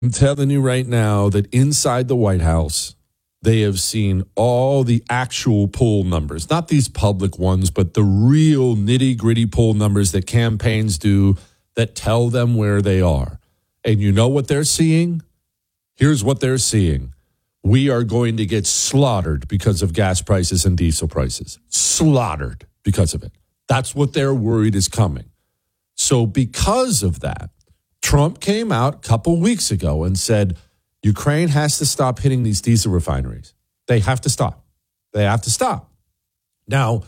I'm telling you right now that inside the White House, they have seen all the actual poll numbers, not these public ones, but the real nitty-gritty poll numbers that campaigns do that tell them where they are. And you know what they're seeing? Here's what they're seeing. We are going to get slaughtered because of gas prices and diesel prices. Slaughtered because of it. That's what they're worried is coming. So because of that, Trump came out a couple weeks ago and said, Ukraine has to stop hitting these diesel refineries. They have to stop. They have to stop. Now,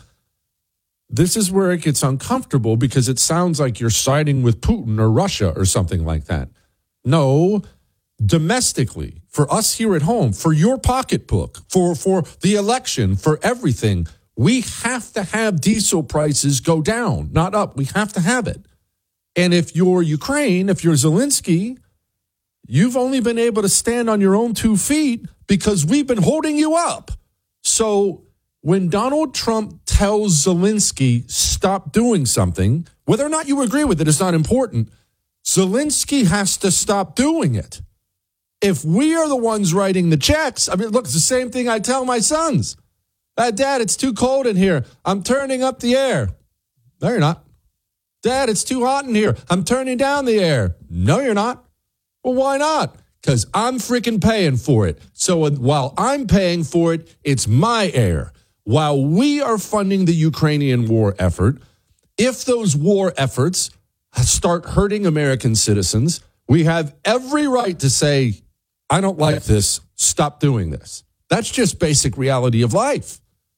this is where it gets uncomfortable because it sounds like you're siding with Putin or Russia or something like that. No, domestically, for us here at home, for your pocketbook, for the election, for everything, we have to have diesel prices go down, not up. We have to have it. And if you're Ukraine, if you're Zelensky, you've only been able to stand on your own 2 feet because we've been holding you up. So when Donald Trump tells Zelensky, stop doing something, whether or not you agree with it is not important. Zelensky has to stop doing it. If we are the ones writing the checks, I mean, look, it's the same thing I tell my sons. Dad, it's too cold in here. I'm turning up the air. No, you're not. Dad, it's too hot in here. I'm turning down the air. No, you're not. Well, why not? Because I'm freaking paying for it. So while I'm paying for it, it's my air. While we are funding the Ukrainian war effort, if those war efforts start hurting American citizens, we have every right to say, I don't like this. Stop doing this. That's just basic reality of life.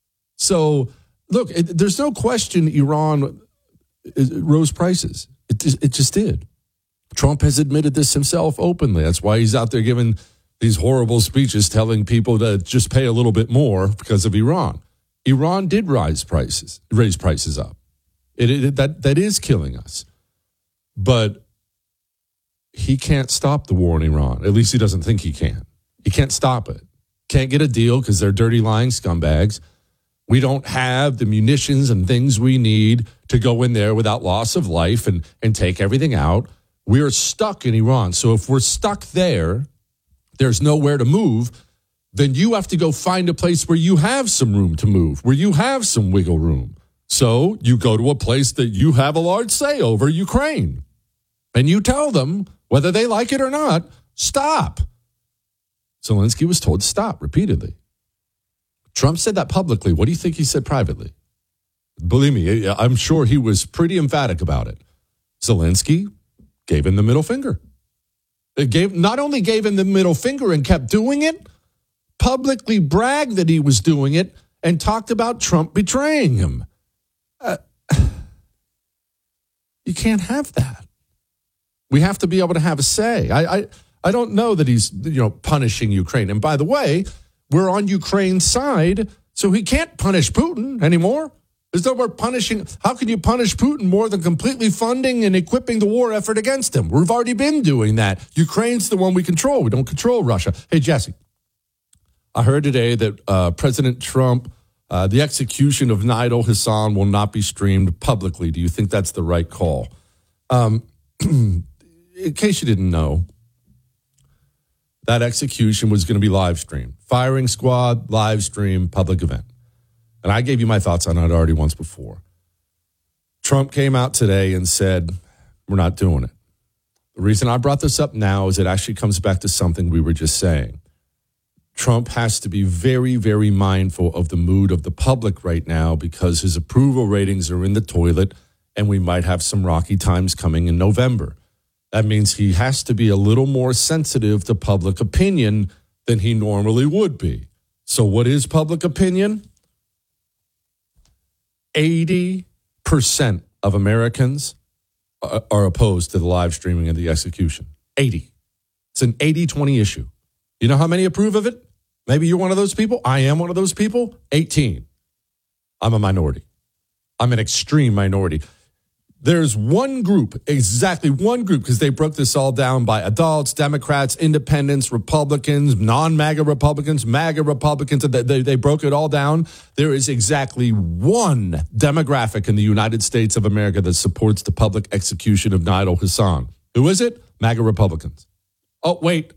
So, look, there's no question Iran rose prices. It just did. Trump has admitted this himself openly. That's why he's out there giving these horrible speeches telling people to just pay a little bit more because of Iran. Iran did raise prices up. That is killing us. But he can't stop the war in Iran. At least he doesn't think he can. He can't stop it. Can't get a deal because they're dirty, lying scumbags. We don't have the munitions and things we need to go in there without loss of life and take everything out. We're stuck in Iran. So if we're stuck there, there's nowhere to move, then you have to go find a place where you have some room to move, where you have some wiggle room. So you go to a place that you have a large say over, Ukraine. And you tell them, whether they like it or not, stop. Zelensky was told to stop repeatedly. Trump said that publicly. What do you think he said privately? Believe me, I'm sure he was pretty emphatic about it. Zelensky gave him the middle finger. Not only gave him the middle finger and kept doing it, publicly bragged that he was doing it and talked about Trump betraying him. You can't have that. We have to be able to have a say. I don't know that he's punishing Ukraine. And by the way, we're on Ukraine's side, so he can't punish Putin anymore. There's no more punishing. How can you punish Putin more than completely funding and equipping the war effort against him? We've already been doing that. Ukraine's the one we control. We don't control Russia. Hey, Jesse, I heard today that President Trump, the execution of Nidal Hassan will not be streamed publicly. Do you think that's the right call? In case you didn't know, that execution was going to be live streamed. Firing squad, live stream, public event. And I gave you my thoughts on it already once before. Trump came out today and said, we're not doing it. The reason I brought this up now is it actually comes back to something we were just saying. Trump has to be very, very mindful of the mood of the public right now because his approval ratings are in the toilet and we might have some rocky times coming in November. That means he has to be a little more sensitive to public opinion than he normally would be. So what is public opinion? 80% of Americans are opposed to the live streaming of the execution. 80. It's an 80-20 issue. You know how many approve of it? Maybe you're one of those people. I am one of those people. 18. I'm a minority. I'm an extreme minority. There's one group, exactly one group, because they broke this all down by adults, Democrats, independents, Republicans, non-MAGA Republicans, MAGA Republicans. They broke it all down. There is exactly one demographic in the United States of America that supports the public execution of Nidal Hassan. Who is it? MAGA Republicans. Oh, wait.